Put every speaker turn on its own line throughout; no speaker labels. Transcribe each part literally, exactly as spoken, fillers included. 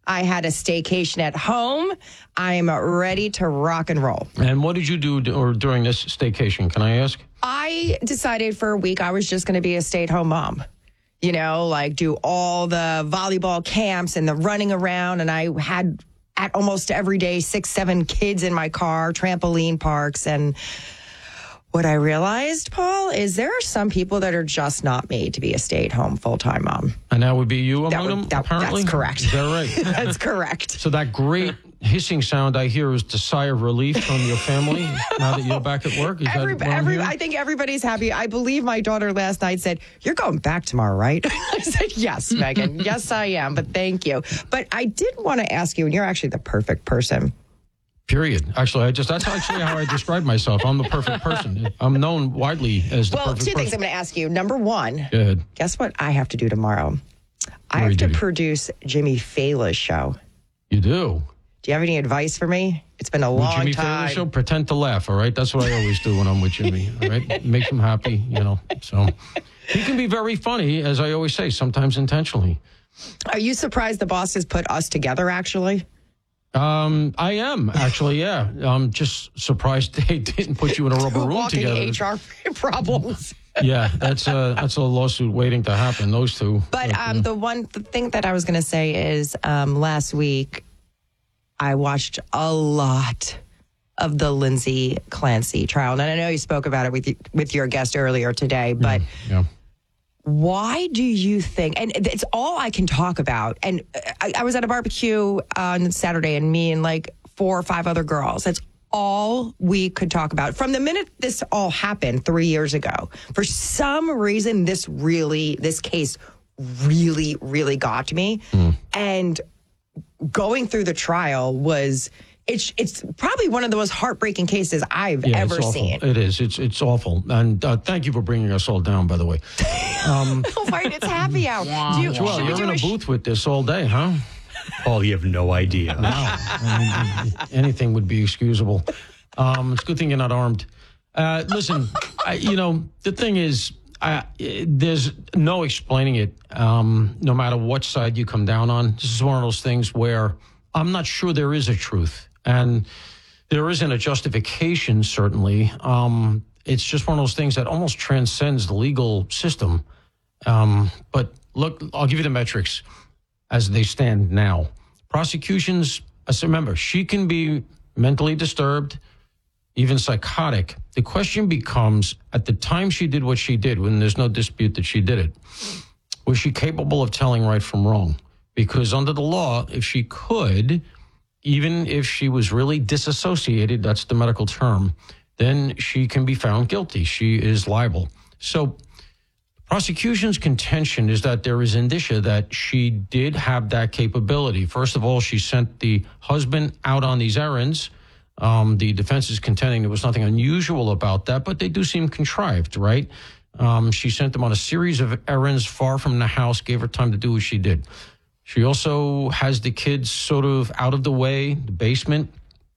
I had a staycation at home. I'm ready to rock and roll.
And what did you do d- or during this staycation? Can I ask?
I decided for a week I was just going to be a stay-at-home mom. You know, like do all the volleyball camps and the running around. And I had at almost every day six, seven kids in my car, trampoline parks. And what I realized, Paul, is there are some people that are just not made to be a stay-at-home full-time mom.
And that would be you among
That would-
them,
that-
apparently?
that's correct.
Is that right?
That's correct.
So that great hissing sound I hear is the sigh of relief from your family now that you're back at work? Is
Every,
that what I'm
every,
hearing?
I think everybody's happy. I believe my daughter last night said, "You're going back tomorrow, right?" I said, "Yes, Megan. Yes, I am. But thank you." But I did want to ask you, and you're actually the perfect person.
Period. Actually, I just that's actually how I describe myself. I'm the perfect person. I'm known widely as the
Well,
perfect
two
person.
things I'm going to ask you. Number one,
Go ahead.
guess what I have to do tomorrow? I
Very
have to
duty.
produce Jimmy Fallon's show.
You do.
Do you have any advice for me? It's been a
With
long
Jimmy
time.
Fallon show, pretend to laugh, all right? That's what I always do when I'm with Jimmy, all right? Make him happy, you know. So he can be very funny, as I always say, sometimes intentionally.
Are you surprised the boss has put us together, actually?
Um, I am, actually, yeah. I'm just surprised they didn't put you in a rubber room
Walking
together.
H R problems.
Yeah, that's a, that's a lawsuit waiting to happen, those two.
But um, the one the thing that I was going to say is um, last week, I watched a lot of the Lindsay Clancy trial. And I know you spoke about it with you, with your guest earlier today, but
Yeah.
why do you think, and it's all I can talk about, and I, I was at a barbecue on Saturday and me and like four or five other girls. That's all we could talk about. From the minute this all happened three years ago, for some reason, this really, this case really, really got to me.
Mm.
And going through the trial was, it's it's probably one of the most heartbreaking cases I've
Yeah,
ever
it's awful.
seen.
It is. It's it's awful. And uh, thank you for bringing us all down, by the way. Um,
Oh, right, it's happy hour. Do you,
well,
should we
you're
do
in a
sh-
booth with this all day, huh?
Paul, you have no idea.
Wow. I mean, anything would be excusable. Um, it's a good thing you're not armed. Uh, listen, I, you know, the thing is, I, there's no explaining it, um, no matter what side you come down on. This is one of those things where I'm not sure there is a truth. And there isn't a justification, certainly. Um, it's just one of those things that almost transcends the legal system. Um, but look, I'll give you the metrics as they stand now. Prosecutions, as remember, she can be mentally disturbed, even psychotic. The question becomes, at the time she did what she did, when there's no dispute that she did it, was she capable of telling right from wrong? Because under the law, if she could, even if she was really disassociated, that's the medical term, then she can be found guilty. She is liable. So prosecution's contention is that there is indicia that she did have that capability. First of all, she sent the husband out on these errands. Um, the defense is contending there was nothing unusual about that, but they do seem contrived, right? Um, she sent them on a series of errands far from the house, gave her time to do what she did. She also has the kids sort of out of the way, the basement.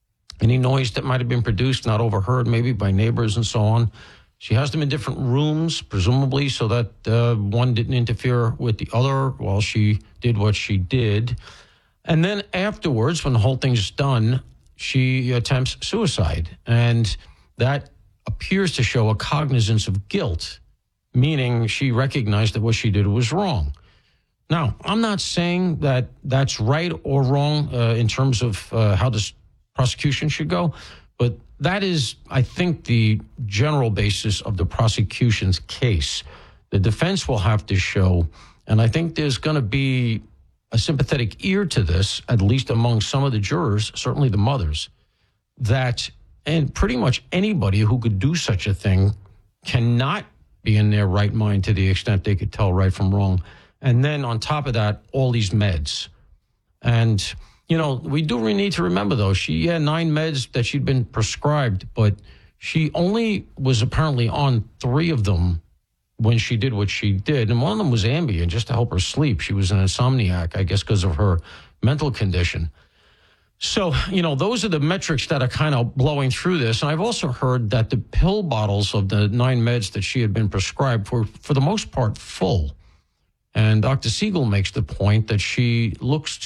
Any noise that might have been produced, not overheard maybe by neighbors and so on. She has them in different rooms, presumably, so that uh, one didn't interfere with the other while she did what she did. And then afterwards, when the whole thing's done, she attempts suicide. And that appears to show a cognizance of guilt, meaning she recognized that what she did was wrong. Now, I'm not saying that that's right or wrong uh, in terms of uh, how this prosecution should go, but that is, I think, the general basis of the prosecution's case. The defense will have to show, and I think there's going to be a sympathetic ear to this, at least among some of the jurors, certainly the mothers, that and pretty much anybody who could do such a thing cannot be in their right mind to the extent they could tell right from wrong. And then on top of that, all these meds. And, you know, we do really need to remember, though, she had nine meds that she'd been prescribed, but she only was apparently on three of them when she did what she did. And one of them was Ambien, just to help her sleep. She was an insomniac, I guess, because of her mental condition. So, you know, those are the metrics that are kind of blowing through this. And I've also heard that the pill bottles of the nine meds that she had been prescribed were, for the most part, full. And Doctor Siegel makes the point that she looks